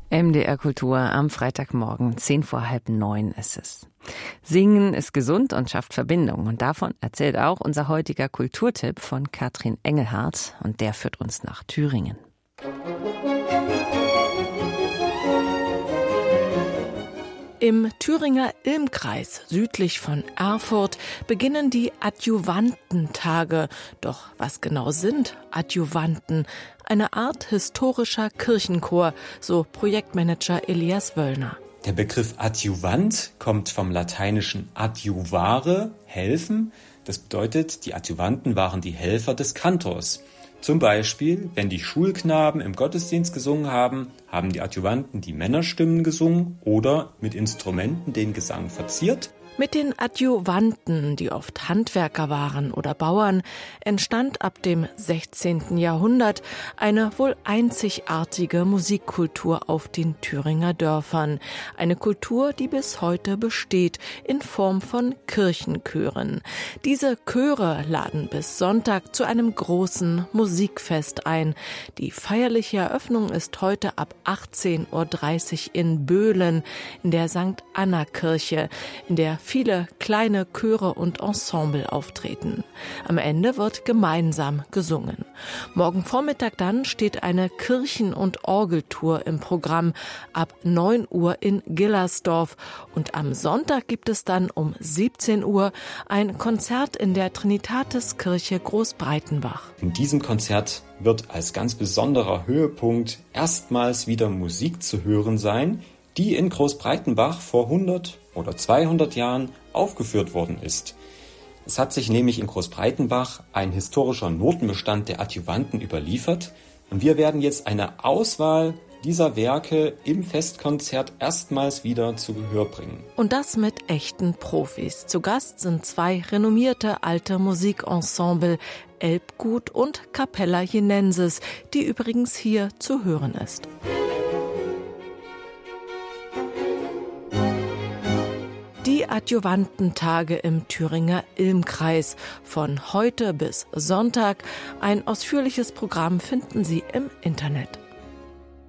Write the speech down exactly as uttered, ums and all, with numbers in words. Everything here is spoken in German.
M D R Kultur am Freitagmorgen, zehn vor halb neun ist es. Singen ist gesund und schafft Verbindung. Und davon erzählt auch unser heutiger Kulturtipp von Katrin Engelhardt. Und der führt uns nach Thüringen. Im Thüringer Ilmkreis südlich von Erfurt beginnen die Adjuvantentage. Doch was genau sind Adjuvanten? Eine Art historischer Kirchenchor, so Projektmanager Elias Wöllner. Der Begriff Adjuvant kommt vom lateinischen adjuvare, helfen. Das bedeutet, die Adjuvanten waren die Helfer des Kantors. Zum Beispiel, wenn die Schulknaben im Gottesdienst gesungen haben, haben die Adjuvanten die Männerstimmen gesungen oder mit Instrumenten den Gesang verziert. Mit den Adjuvanten, die oft Handwerker waren oder Bauern, entstand ab dem sechzehnten Jahrhundert eine wohl einzigartige Musikkultur auf den Thüringer Dörfern. Eine Kultur, die bis heute besteht, in Form von Kirchenchören. Diese Chöre laden bis Sonntag zu einem großen Musikfest ein. Die feierliche Eröffnung ist heute ab achtzehn Uhr dreißig in Böhlen, in der Sankt Anna Kirche, in der viele kleine Chöre und Ensemble auftreten. Am Ende wird gemeinsam gesungen. Morgen Vormittag dann steht eine Kirchen- und Orgeltour im Programm ab neun Uhr in Gillersdorf. Und am Sonntag gibt es dann um siebzehn Uhr ein Konzert in der Trinitatiskirche Großbreitenbach. In diesem Konzert wird als ganz besonderer Höhepunkt erstmals wieder Musik zu hören sein, die in Großbreitenbach vor hundert oder zweihundert Jahren aufgeführt worden ist. Es hat sich nämlich in Großbreitenbach ein historischer Notenbestand der Adjuvanten überliefert und wir werden jetzt eine Auswahl dieser Werke im Festkonzert erstmals wieder zu Gehör bringen. Und das mit echten Profis. Zu Gast sind zwei renommierte alte Musikensemble, Elbgut und Capella Jenensis, die übrigens hier zu hören ist. Die Adjuvantentage im Thüringer Ilmkreis. Von heute bis Sonntag. Ein ausführliches Programm finden Sie im Internet.